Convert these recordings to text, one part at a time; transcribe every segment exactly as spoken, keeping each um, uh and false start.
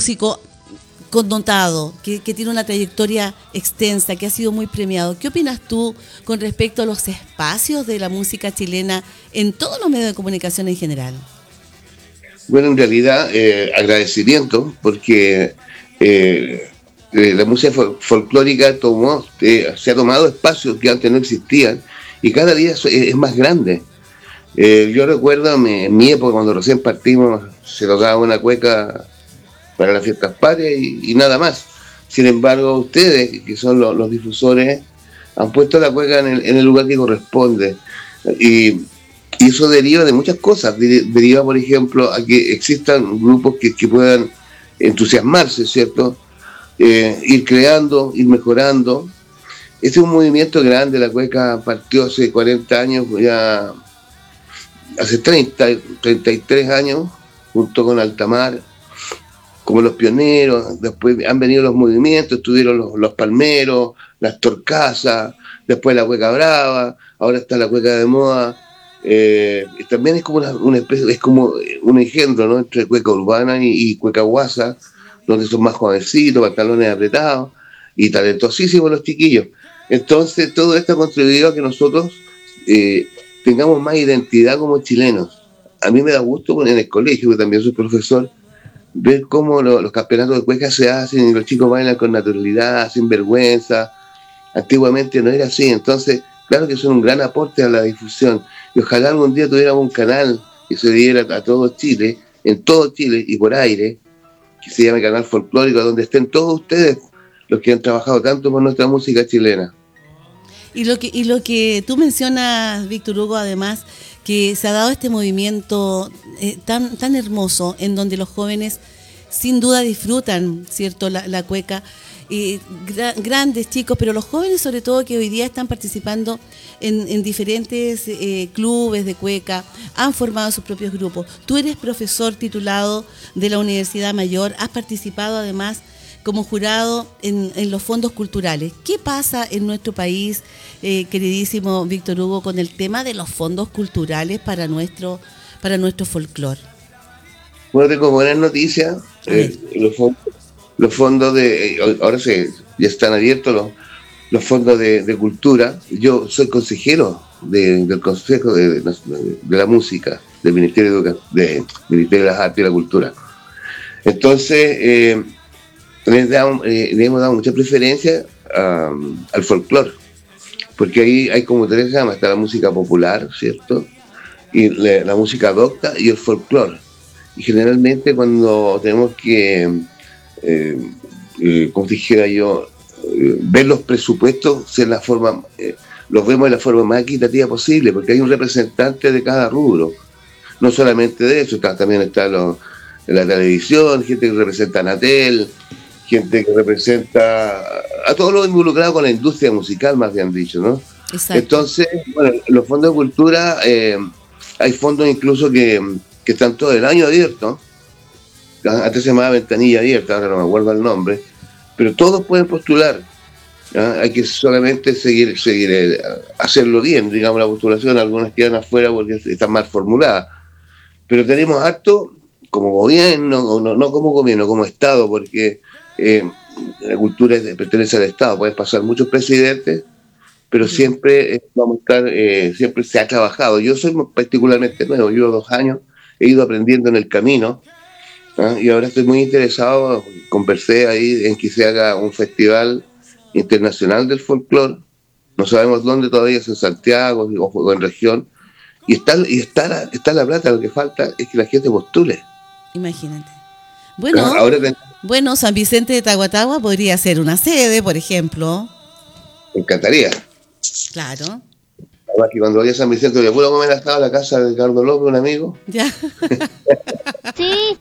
músico connotado, que, que tiene una trayectoria extensa, que ha sido muy premiado. ¿Qué opinas tú con respecto a los espacios de la música chilena en todos los medios de comunicación en general? Bueno, en realidad, eh, agradecimiento, porque eh, eh, la música fol- folclórica tomó, eh, se ha tomado espacios que antes no existían y cada día es, es más grande. Eh, yo recuerdo mi- en mi época, cuando recién partimos, se tocaba una cueca para las fiestas patrias y, y nada más. Sin embargo, ustedes, que son lo- los difusores, han puesto la cueca en el, en el lugar que corresponde. Y, y eso deriva de muchas cosas. De- Deriva, por ejemplo, a que existan grupos que, que puedan entusiasmarse, ¿cierto? Eh, ir creando, ir mejorando. Este es un movimiento grande. La cueca partió hace cuarenta años, ya hace treinta, treinta y tres años, junto con Altamar, como los pioneros. Después han venido los movimientos, estuvieron los, los palmeros, las torcasas, después la cueca brava, ahora está la cueca de moda. Eh, también es como una, una especie, es como un engendro, ¿no?, entre cueca urbana y, y cueca guasa, donde son más jovencitos, pantalones apretados y talentosísimos los chiquillos. Entonces todo esto ha contribuido a que nosotros eh, tengamos más identidad como chilenos. A mí me da gusto en el colegio, que también soy profesor, ver cómo lo- los campeonatos de cueca se hacen y los chicos bailan con naturalidad, sin vergüenza. Antiguamente no era así, entonces claro que son un gran aporte a la difusión y ojalá algún día tuviéramos un canal que se diera a todo Chile, en todo Chile y por aire, que se llame Canal Folclórico, donde estén todos ustedes, los que han trabajado tanto por nuestra música chilena. Y lo que y lo que tú mencionas, Víctor Hugo, además, que se ha dado este movimiento eh, tan tan hermoso en donde los jóvenes sin duda disfrutan, ¿cierto?, la, la cueca, y gra- grandes, chicos, pero los jóvenes sobre todo que hoy día están participando en, en diferentes eh, clubes de cueca, han formado sus propios grupos. Tú eres profesor titulado de la Universidad Mayor, has participado además como jurado en, en los fondos culturales. ¿Qué pasa en nuestro país, eh, queridísimo Víctor Hugo, con el tema de los fondos culturales para nuestro, para nuestro folclore? Bueno, tengo buenas noticias. A ver. Eh, los, fondos, los fondos de, eh, ahora se, ya están abiertos los, los fondos de, de cultura. Yo soy consejero de- del Consejo de, de- de la Música, del Ministerio de, Educa- de- Ministerio de las Artes y la Cultura. Entonces, eh, les damos- eh, le hemos dado mucha preferencia a- al folclore, porque ahí hay como tres gamas: está la música popular, ¿cierto?, y la, la música docta y el folclore. Y generalmente cuando tenemos que, eh, eh, como dijera yo, eh, ver los presupuestos, ser la forma, eh, los vemos de la forma más equitativa posible, porque hay un representante de cada rubro. No solamente de eso, está, también está lo, la televisión, gente que representa a Anatel, gente que representa a todos los involucrados con la industria musical, más bien dicho, ¿no? Exacto. Entonces, bueno, los fondos de cultura, eh, hay fondos incluso que, que están todo el año abiertos. Antes se llamaba ventanilla abierta, ahora no me acuerdo el nombre, pero todos pueden postular. ¿Ya? Hay que solamente seguir, seguir eh, hacerlo bien, digamos, la postulación. Algunas quedan afuera porque están mal formuladas, pero tenemos harto como gobierno, o no, no como gobierno, como Estado, porque eh, la cultura es- pertenece al Estado. Pueden pasar muchos presidentes, pero Ujú. siempre eh, vamos a estar, eh, siempre se ha trabajado. Yo soy particularmente nuevo, llevo dos años, he ido aprendiendo en el camino. ¿Ah? Y ahora estoy muy interesado, conversé ahí en que se haga un festival internacional del folclore. No sabemos dónde todavía, es en Santiago o, o en región. Y está, y está, la, está la plata, lo que falta es que la gente postule. Imagínate. ¿Ah? Bueno, Ahora te- bueno, San Vicente de Tahuatahua podría ser una sede, por ejemplo. me encantaría. Claro. Además que cuando vaya a San Vicente, voy a puro comer asado a la casa de Ricardo López, un amigo. Ya. Sí,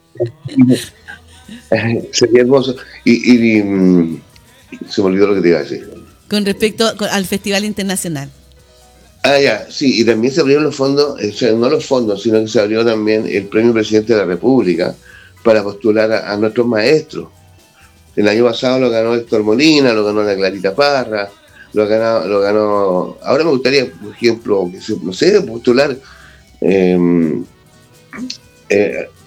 Sería hermoso. Y, y, y, se me olvidó lo que te iba a decir. Con respecto al Festival Internacional. Ah, ya, sí, y también se abrieron los fondos, o sea, no los fondos, sino que se abrió también el Premio Presidente de la República para postular a, a nuestros maestros. El año pasado lo ganó Héctor Molina, lo ganó la Clarita Parra, lo ganó, lo ganó. Ahora me gustaría, por ejemplo, que se, no sé, postular eh, eh,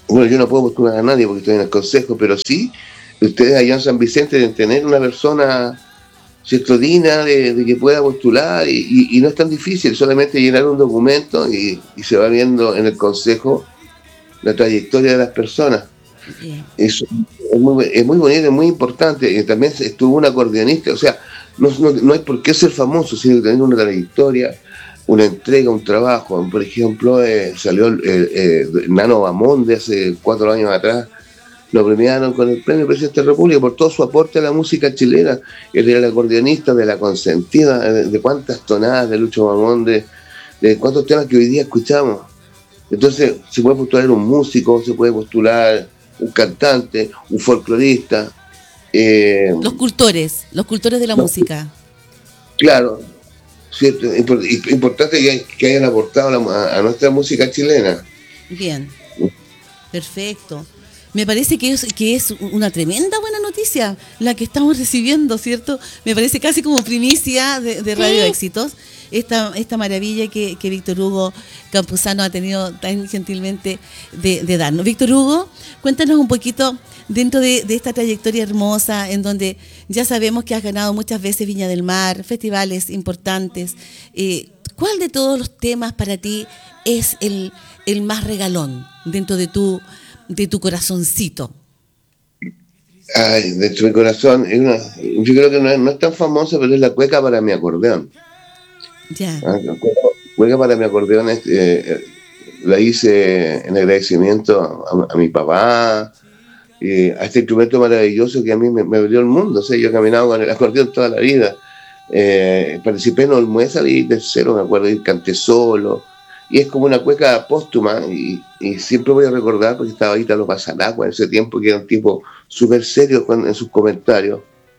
bueno, yo no puedo postular a nadie porque estoy en el consejo, pero sí, ustedes allá en San Vicente deben tener una persona, ¿cierto?, digna de, de que pueda postular y, y, y no es tan difícil, solamente llenar un documento y, y se va viendo en el consejo la trayectoria de las personas. Bien. Eso es muy, es muy bonito, es muy importante. Y también estuvo un acordeonista, o sea, no, no, no hay por qué ser famoso, sino tener una trayectoria, una entrega, un trabajo. Por ejemplo, eh, salió el, el, el Nano Bamonde hace cuatro años atrás, lo premiaron con el premio Presidente de la República por todo su aporte a la música chilena. Él era el acordeonista de La Consentida, de, de cuántas tonadas de Lucho Bamonde, de cuántos temas que hoy día escuchamos. Entonces, se puede postular un músico, se puede postular un cantante, un folclorista. Eh, los cultores, los cultores de la no, música. Claro, cierto, importante que, que hayan aportado a, a nuestra música chilena. Bien, perfecto. Me parece que es, que es una tremenda buena noticia la que estamos recibiendo, ¿cierto? Me parece casi como primicia de, de Radio sí. Éxitos. Esta, esta maravilla que, que Víctor Hugo Campuzano ha tenido tan gentilmente de, de darnos. Víctor Hugo, cuéntanos un poquito dentro de, de esta trayectoria hermosa en donde ya sabemos que has ganado muchas veces Viña del Mar, festivales importantes. Eh, ¿Cuál de todos los temas para ti es el, el más regalón dentro de tu, de tu corazoncito? Ay, dentro de mi corazón, es una, yo creo que no es, no es tan famosa, pero es la cueca para mi acordeón. Ya. Ah, Cueca para mi acordeón es, eh, la hice en agradecimiento a, a mi papá, eh, a este instrumento maravilloso que a mí me, me abrió el mundo. O sea, yo he caminado con el acordeón toda la vida. Eh, participé en Olmué, salí tercero, me acuerdo, y canté solo. Y es como una cueca póstuma, y, y siempre voy a recordar, porque estaba ahí Italo Pasanagua en ese tiempo, que era un tipo súper serio en sus comentarios.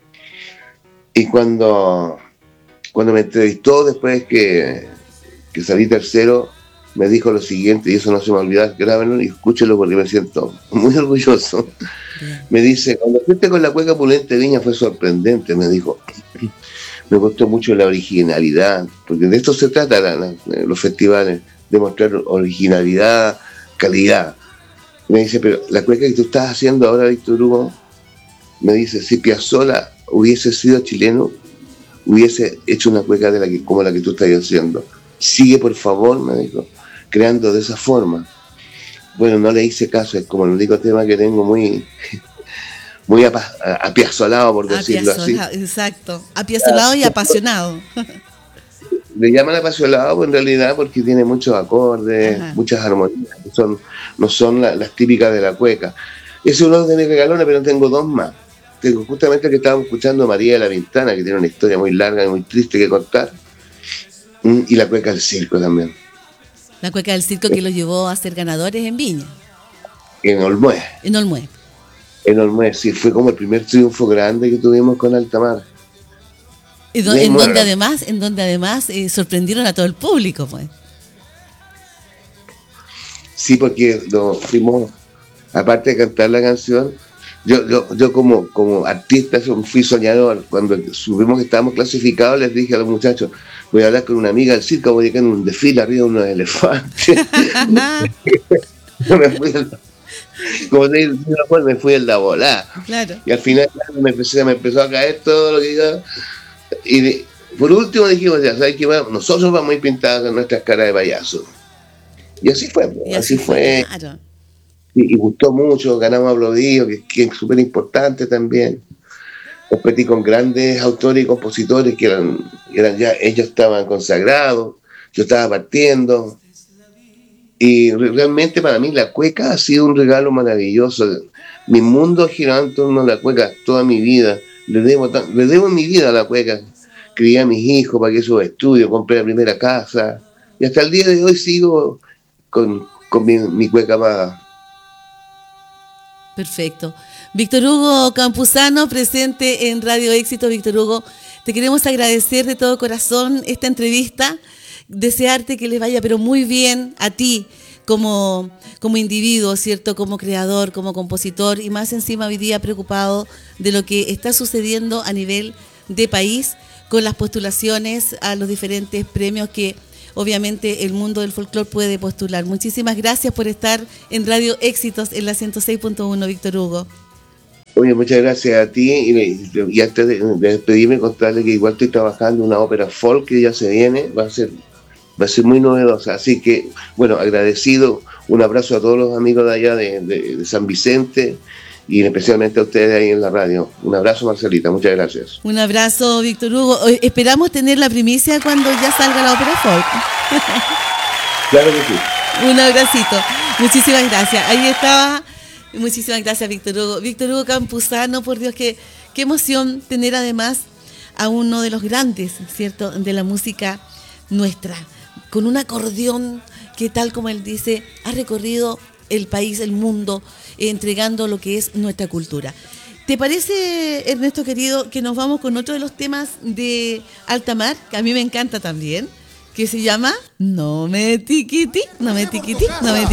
Y cuando... Cuando me entrevistó después que, que salí tercero, me dijo lo siguiente, y eso no se me olvida, grábenlo y escúchenlo porque me siento muy orgulloso. Bien. Me dice, cuando fuiste con la cueca Pulente Viña fue sorprendente, me dijo. Me gustó mucho la originalidad, porque de esto se trata la, la, los festivales, de mostrar originalidad, calidad. Me dice, pero la cueca que tú estás haciendo ahora, Víctor Hugo, me dice, si Piazzolla hubiese sido chileno, hubiese hecho una cueca de la que, como la que tú estás haciendo. Sigue, por favor, me dijo, creando de esa forma. Bueno, no le hice caso, es como el único tema que tengo muy muy apa- apiazolado, por decirlo así. Exacto, apiazolado y apasionado. Le llaman apasionado en realidad porque tiene muchos acordes, ajá, muchas armonías, son, no son la, las típicas de la cueca. Ese es uno de mis regalones, pero tengo dos más. Tengo justamente que estábamos escuchando María de la Pintana, que tiene una historia muy larga y muy triste que contar, y la cueca del circo también. La cueca del circo que los llevó a ser ganadores en Viña. En Olmué. En Olmué. En Olmué, sí, fue como el primer triunfo grande que tuvimos con Altamar. En, do, en donde además, en donde además eh, sorprendieron a todo el público, pues. Sí, porque lo fuimos, aparte de cantar la canción, Yo, yo, yo como, como artista fui soñador. Cuando supimos que estábamos clasificados, les dije a los muchachos, voy a hablar con una amiga del circo, voy a ir en un desfile arriba de unos elefantes. me fui el, como te digo, me fui en la volada. Claro. Y al final me, empecé, me empezó a caer todo lo que yo... Y de, por último dijimos, ya sabes que nosotros vamos a ir pintados con nuestras caras de payaso. Y así fue, y así, así fue. Claro. Y, y gustó mucho, ganamos aplaudidos, que, que es súper importante también. Competí con grandes autores y compositores que eran, eran ya, ellos estaban consagrados, yo estaba partiendo. Y realmente para mí la cueca ha sido un regalo maravilloso. Mi mundo ha girado en torno a la cueca toda mi vida. Le debo, le debo mi vida a la cueca. Crié a mis hijos, pagué sus estudios, compré la primera casa. Y hasta el día de hoy sigo con, con mi, mi cueca amada. Perfecto. Víctor Hugo Campuzano, presente en Radio Éxito. Víctor Hugo, te queremos agradecer de todo corazón esta entrevista, desearte que les vaya pero muy bien a ti como, como individuo, ¿cierto? Como creador, como compositor y más encima hoy día preocupado de lo que está sucediendo a nivel de país con las postulaciones a los diferentes premios que obviamente el mundo del folclore puede postular. Muchísimas gracias por estar en Radio Éxitos en la ciento seis punto uno, Víctor Hugo. Oye, muchas gracias a ti y, y antes de, de despedirme contarle que igual estoy trabajando en una ópera folk que ya se viene, va a ser, va a ser muy novedosa, así que bueno, agradecido, un abrazo a todos los amigos de allá de, de, de San Vicente y especialmente a ustedes ahí en la radio. Un abrazo, Marcelita, muchas gracias. Un abrazo, Víctor Hugo. Esperamos tener la primicia cuando ya salga la ópera folk. Claro que sí. Un abracito. Muchísimas gracias. Ahí estaba. Muchísimas gracias, Víctor Hugo. Víctor Hugo Campuzano, por Dios, qué, qué emoción tener además a uno de los grandes, ¿cierto?, de la música nuestra, con un acordeón que, tal como él dice, ha recorrido el país, el mundo, eh, entregando lo que es nuestra cultura. ¿Te parece, Ernesto querido, que nos vamos con otro de los temas de alta mar, que a mí me encanta también, que se llama No me tiquiti, no me tiquiti, no me tiquiti?